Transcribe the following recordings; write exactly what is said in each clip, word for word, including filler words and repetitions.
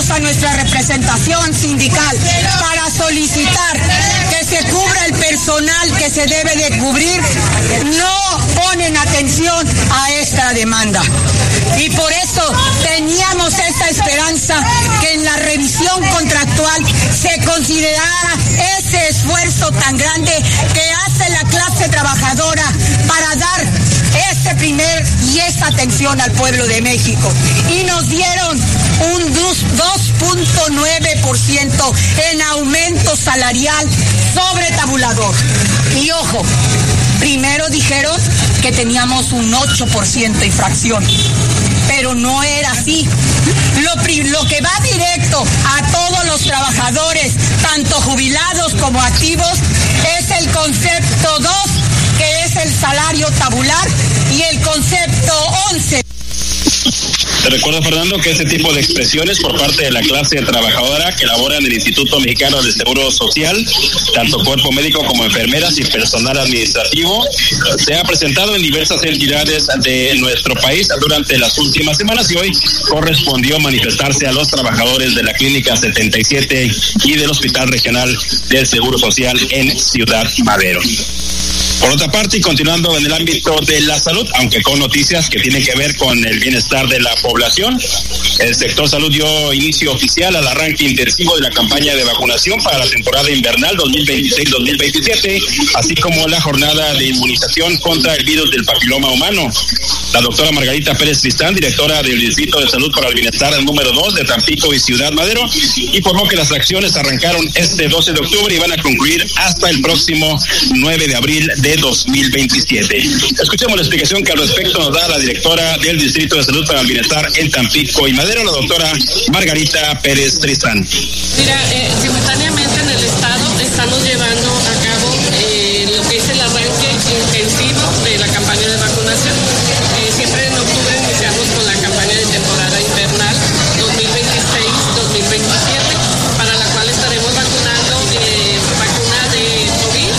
fuimos a nuestra representación sindical para solicitar que se cubra el personal que se debe de cubrir, no ponen atención a esta demanda. Y por eso teníamos esta esperanza que en la revisión contractual se considerara ese esfuerzo tan grande que hace la clase trabajadora para dar este primer y esta atención al pueblo de México. Y nos dieron un dos punto nueve por ciento en aumento salarial sobre tabulador. Y ojo, primero dijeron que teníamos un ocho por ciento infracción, pero no era así. Lo, lo que va directo a todos los trabajadores, tanto jubilados como activos, es el concepto dos, que es el salario tabular, y el concepto once. Te recuerdo, Fernando, que este tipo de expresiones por parte de la clase trabajadora que labora en el Instituto Mexicano del Seguro Social, tanto cuerpo médico como enfermeras y personal administrativo, se ha presentado en diversas entidades de nuestro país durante las últimas semanas, y hoy correspondió manifestarse a los trabajadores de la Clínica setenta y siete y del Hospital Regional del Seguro Social en Ciudad Madero. Por otra parte, y continuando en el ámbito de la salud, aunque con noticias que tienen que ver con el bienestar de la población, el sector salud dio inicio oficial al arranque intensivo de la campaña de vacunación para la temporada invernal dos mil veintiséis dos mil veintisiete, así como la jornada de inmunización contra el virus del papiloma humano. La doctora Margarita Pérez Tristán, directora del Distrito de Salud para el Bienestar número dos de Tampico y Ciudad Madero, informó que las acciones arrancaron este doce de octubre y van a concluir hasta el próximo nueve de abril de dos mil veintisiete. Escuchemos la explicación que al respecto nos da la directora del Distrito de Salud para el Bienestar en Tampico y Madero, la doctora Margarita Pérez Tristán. Mira, eh, simultáneamente en el estado estamos llevando a cabo eh, lo que es el arranque intensivo de la campaña de vacunación. Eh, siempre en octubre iniciamos con la campaña de temporada invernal dos mil veintiséis dos mil veintisiete, para la cual estaremos vacunando eh, vacuna de COVID,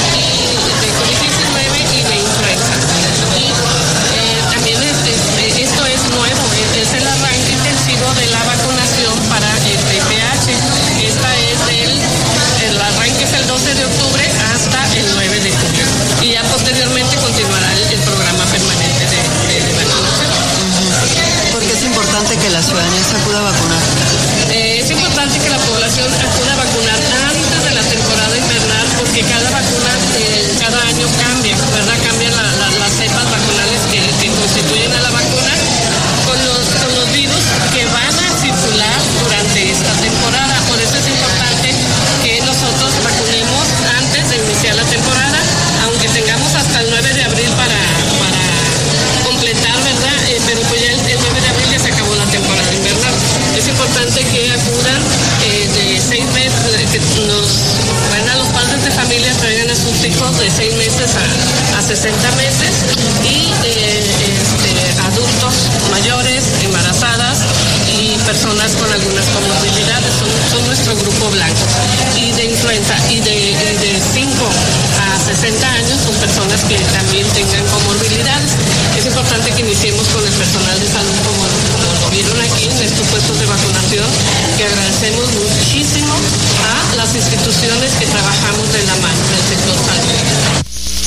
de COVID diecinueve y de influenza. Y eh, también es, es, esto es nuevo, es el arranque intensivo de la vacunación para el P P H. Esta es el, el arranque es el doce de octubre hasta el nueve de julio. Y ya posteriormente continuará el, el programa permanente de, de, de vacunación. ¿Por qué es importante que la ciudadanía se acuda a vacunar? Eh, es importante que la población acuda a vacunar antes de la temporada invernal, porque cada vacuna eh, cada año cambia, ¿verdad? Cambian la, la, las cepas vacunales que, que constituyen a la vacuna con los, con los virus que van a circular durante esta temporada. Por eso es importante que nosotros vacunemos antes de iniciar la temporada, aunque tengamos hasta el nueve de abril para, para completar, ¿verdad? Eh, pero pues ya el, el nueve de abril ya se acabó la temporada invernal. Es importante que acudan eh, de seis meses, que nos van a los padres de familia, traigan a sus hijos de seis meses a, a sesenta meses, y eh, este, adultos mayores, embarazadas y personas con algunas comorbilidades, son, son nuestro grupo blanco. Y de influenza, y de, y de cinco a sesenta años son personas que también tengan comorbilidades. Es importante que iniciemos con el personal de salud, como, como lo vieron aquí en estos puestos de vacunación, que agradecemos muchísimo a las instituciones que trabajamos de la mano del sector salud.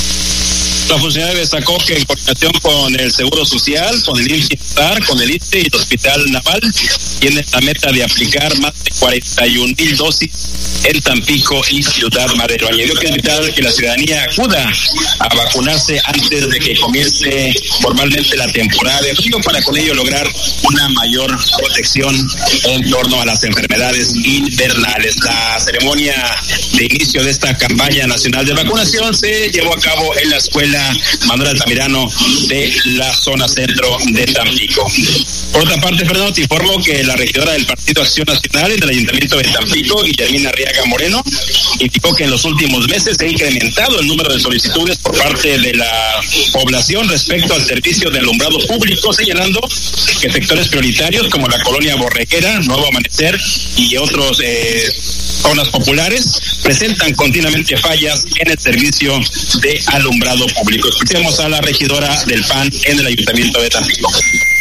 La funcionaria destacó que en coordinación con el Seguro Social, con el I M S S, con el I S S S y el Hospital Naval, tiene la meta de aplicar más de cuarenta y un mil dosis en Tampico y Ciudad Madero. Añadió que es vital que la ciudadanía acuda a vacunarse antes de que comience formalmente la temporada de frío, para con ello lograr una mayor protección en torno a las enfermedades invernales. La ceremonia de inicio de esta campaña nacional de vacunación se llevó a cabo en la escuela Manuel Altamirano de la zona centro de Tampico. Por otra parte, Fernando, te informo que la regidora del Partido Acción Nacional y del Ayuntamiento de Tampico, Guillermina Arriaga Moreno, indicó que en los últimos meses se ha incrementado el número de solicitudes por parte de la población respecto al servicio de alumbrado público, señalando que sectores prioritarios como la colonia Borreguera, Nuevo Amanecer y otros eh, zonas populares presentan continuamente fallas en el servicio de alumbrado público. Escuchemos a la regidora del P A N en el Ayuntamiento de Tampico.